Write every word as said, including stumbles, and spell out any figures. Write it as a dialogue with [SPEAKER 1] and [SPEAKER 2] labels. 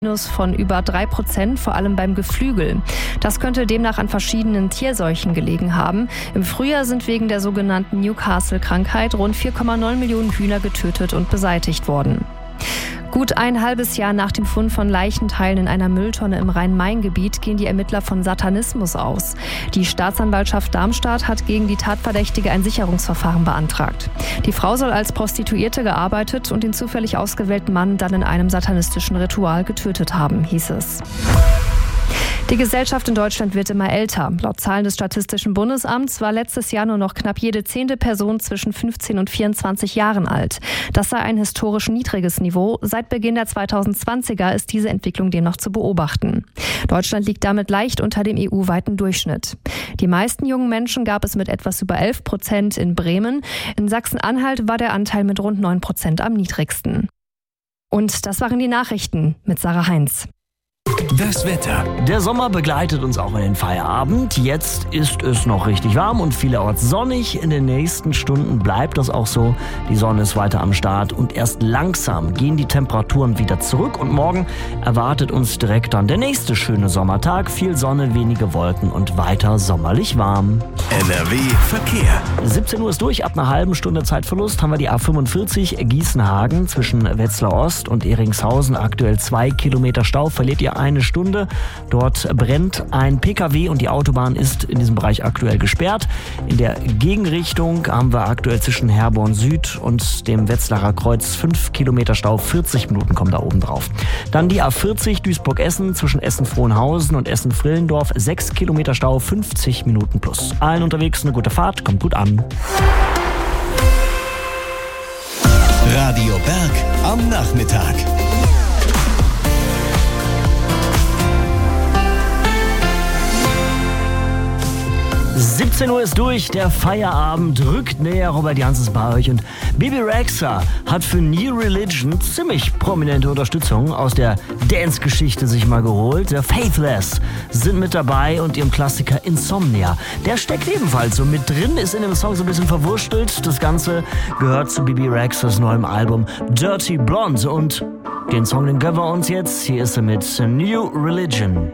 [SPEAKER 1] Minus von über drei Prozent, vor allem beim Geflügel. Das könnte demnach an verschiedenen Tierseuchen gelegen haben. Im Frühjahr sind wegen der sogenannten Newcastle-Krankheit rund vier Komma neun Millionen Hühner getötet und beseitigt worden. Gut ein halbes Jahr nach dem Fund von Leichenteilen in einer Mülltonne im Rhein-Main-Gebiet gehen die Ermittler von Satanismus aus. Die Staatsanwaltschaft Darmstadt hat gegen die Tatverdächtige ein Sicherungsverfahren beantragt. Die Frau soll als Prostituierte gearbeitet und den zufällig ausgewählten Mann dann in einem satanistischen Ritual getötet haben, hieß es. Die Gesellschaft in Deutschland wird immer älter. Laut Zahlen des Statistischen Bundesamts war letztes Jahr nur noch knapp jede zehnte Person zwischen fünfzehn und vierundzwanzig Jahren alt. Das sei ein historisch niedriges Niveau. Seit Beginn der zweitausendzwanziger ist diese Entwicklung demnach zu beobachten. Deutschland liegt damit leicht unter dem E U-weiten Durchschnitt. Die meisten jungen Menschen gab es mit etwas über elf Prozent in Bremen. In Sachsen-Anhalt war der Anteil mit rund neun Prozent am niedrigsten. Und das waren die Nachrichten mit Sarah Heinz.
[SPEAKER 2] Das Wetter. Der Sommer begleitet uns auch in den Feierabend. Jetzt ist es noch richtig warm und vielerorts sonnig. In den nächsten Stunden bleibt das auch so. Die Sonne ist weiter am Start und erst langsam gehen die Temperaturen wieder zurück. Und morgen erwartet uns direkt dann der nächste schöne Sommertag. Viel Sonne, wenige Wolken und weiter sommerlich warm.
[SPEAKER 3] N R W Verkehr.
[SPEAKER 2] siebzehn Uhr ist durch. Ab einer halben Stunde Zeitverlust haben wir die A fünfundvierzig Gießen-Hagen zwischen Wetzlar Ost und Eringshausen. Aktuell zwei Kilometer Stau. Verliert ihr eine Stunde. Dort brennt ein P K W und die Autobahn ist in diesem Bereich aktuell gesperrt. In der Gegenrichtung haben wir aktuell zwischen Herborn Süd und dem Wetzlarer Kreuz fünf Kilometer Stau. vierzig Minuten kommen da oben drauf. Dann die A vierzig Duisburg-Essen zwischen Essen-Frohnhausen und Essen-Frillendorf. sechs Kilometer Stau, fünfzig Minuten plus. Allen unterwegs eine gute Fahrt, kommt gut an.
[SPEAKER 3] Radio Berg am Nachmittag.
[SPEAKER 2] siebzehn Uhr ist durch, der Feierabend rückt näher. Robert Jans ist bei euch und Bebe Rexha hat für New Religion ziemlich prominente Unterstützung aus der Dance-Geschichte sich mal geholt. Der Faithless sind mit dabei und ihrem Klassiker Insomnia. Der steckt ebenfalls so mit drin, ist in dem Song so ein bisschen verwurstelt. Das Ganze gehört zu Bebe Rexhas neuem Album Dirty Blonde und den Song, den gönnen wir uns jetzt. Hier ist er mit New Religion.